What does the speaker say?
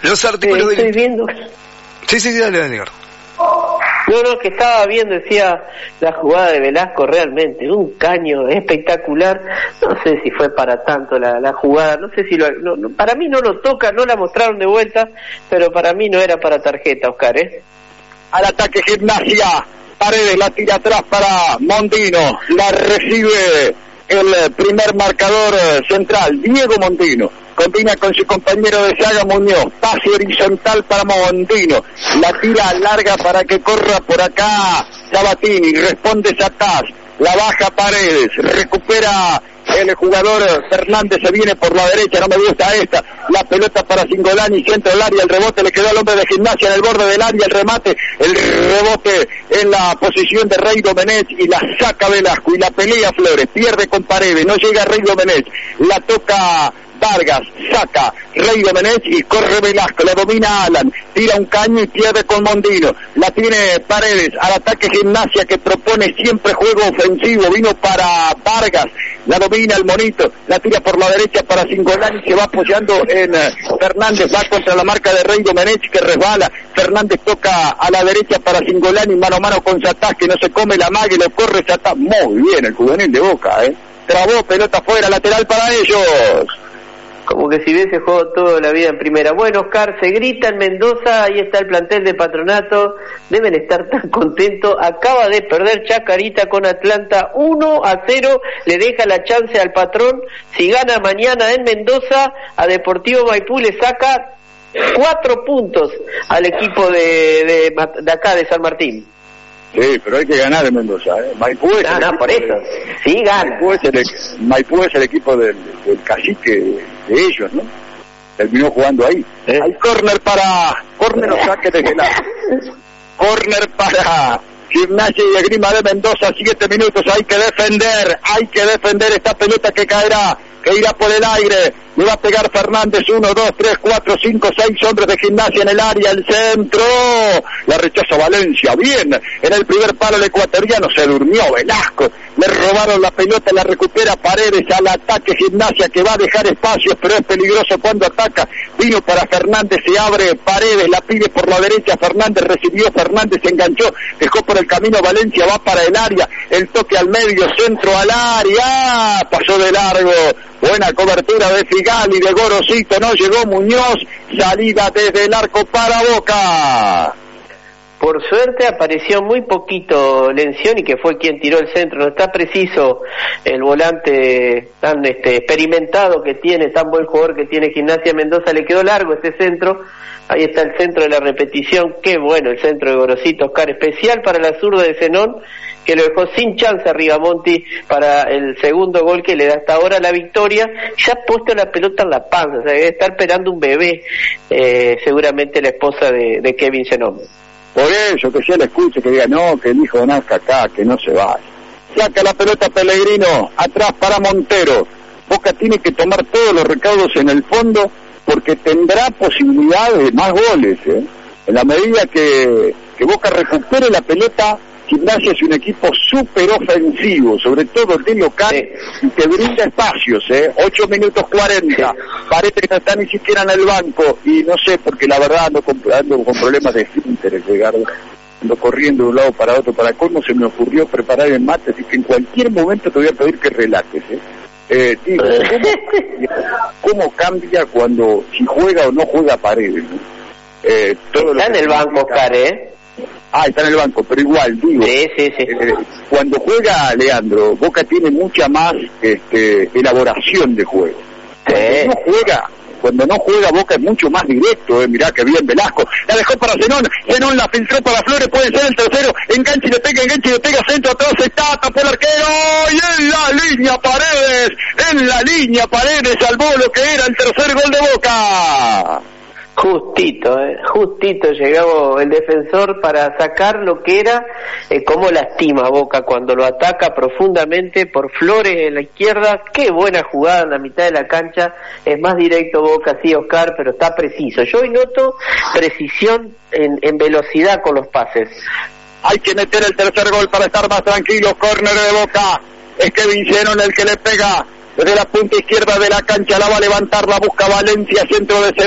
Los artículos estoy viendo. Sí, dale, Edgar. No, que estaba viendo, decía, la jugada de Velasco realmente, un caño espectacular. No sé si fue para tanto la jugada, no sé si para mí no lo toca, no la mostraron de vuelta, pero para mí no era para tarjeta, Oscar, Al ataque Gimnasia, Paredes la tira atrás para Mondino, la recibe el primer marcador central, Diego Mondino. Combina con su compañero de saga Muñoz, pase horizontal para Mondino, la tira larga para que corra por acá Sabatini, responde Satás, la baja Paredes, recupera el jugador Fernández, se viene por la derecha, no me gusta esta, la pelota para Cingolani, centro del área, el rebote le quedó al hombre de Gimnasia en el borde del área, el rebote en la posición de Rey Domenech y la saca Velasco y la pelea Flores, pierde con Paredes, no llega Rey Domenech, la toca Vargas, saca Rey Domenech y corre Velasco, la domina Alan, tira un caño y pierde con Mondino, la tiene Paredes, al ataque Gimnasia que propone siempre juego ofensivo, vino para Vargas, la domina el monito, la tira por la derecha para Cingolani, se va apoyando en Fernández, va contra la marca de Rey Domenech que resbala, Fernández toca a la derecha para Cingolani, mano a mano con Satás que no se come la mague, lo corre Satás, muy bien el juvenil de Boca, trabó, pelota fuera, lateral para ellos. Como que si hubiese jugado toda la vida en primera. Bueno, Oscar, se grita en Mendoza, ahí está el plantel de Patronato, deben estar tan contentos, acaba de perder Chacarita con Atlanta 1-0, le deja la chance al Patrón, si gana mañana en Mendoza, a Deportivo Maipú le saca 4 puntos al equipo de acá de San Martín. Sí, pero hay que ganar en Mendoza, Maipú es por eso, sí gana. Maipú es el equipo del cacique de ellos, ¿no? Terminó jugando ahí. Hay córner o saque de Gelado. Córner para Gimnasia y Esgrima de Mendoza, 7 minutos, hay que defender esta pelota que caerá, que irá por el aire, le va a pegar Fernández, 1, 2, 3, 4, 5, 6 hombres de Gimnasia en el área, el centro, la rechaza Valencia, bien, en el primer palo el ecuatoriano, se durmió Velasco, le robaron la pelota, la recupera Paredes, al ataque Gimnasia que va a dejar espacios, pero es peligroso cuando ataca, vino para Fernández, se abre Paredes, la pide por la derecha, Fernández recibió, Fernández se enganchó, dejó por el camino Valencia, va para el área, el toque al medio, centro al área, pasó de largo, buena cobertura de Figali, de Gorosito, no llegó Muñoz, salida desde el arco para Boca. Por suerte apareció muy poquito Lencioni, que fue quien tiró el centro, no está preciso el volante tan experimentado que tiene, tan buen jugador que tiene Gimnasia Mendoza, le quedó largo ese centro, ahí está el centro de la repetición, qué bueno el centro de Gorosito, Oscar, especial para la zurda de Zenón, que lo dejó sin chance arriba Monti para el segundo gol que le da hasta ahora la victoria, ya ha puesto la pelota en la panza, o sea, debe estar esperando un bebé, seguramente la esposa de Kevin Zenón. Por eso, que se le escuche, que diga, no, que el hijo nazca acá, que no se vaya. Saca la pelota Pellegrino, atrás para Montero. Boca tiene que tomar todos los recaudos en el fondo, porque tendrá posibilidades de más goles, En la medida que Boca recupere la pelota, Gimnasia es un equipo súper ofensivo, sobre todo el de local, y que brinda espacios, 8 minutos 40, parece que no está ni siquiera en el banco, y no sé, porque la verdad ando con problemas de esfínteres, ando corriendo de un lado para otro, para colmo se me ocurrió preparar el mate, así que en cualquier momento te voy a pedir que relates, digo, ¿cómo cambia cuando, si juega o no juega Paredes, ¿no? Está en el banco, Oscar, está en el banco, pero igual, digo, sí. Cuando juega Leandro, Boca tiene mucha más elaboración de juego. Cuando no juega Boca es mucho más directo, mirá que bien Velasco, la dejó para Zenón la filtró para Flores, puede ser el tercero, enganche y le pega, centro atrás, está, tapó el arquero, y en la línea Paredes, salvó lo que era el tercer gol de Boca. Justito llegó el defensor para sacar lo que era, cómo lastima Boca cuando lo ataca profundamente por Flores en la izquierda, qué buena jugada en la mitad de la cancha, es más directo Boca, sí Oscar, pero está preciso, yo hoy noto precisión en velocidad con los pases. Hay que meter el tercer gol para estar más tranquilos, córner de Boca, es Kevin Zenón el que le pega desde la punta izquierda de la cancha, la va a levantar, la busca Valencia, centro de Zenón.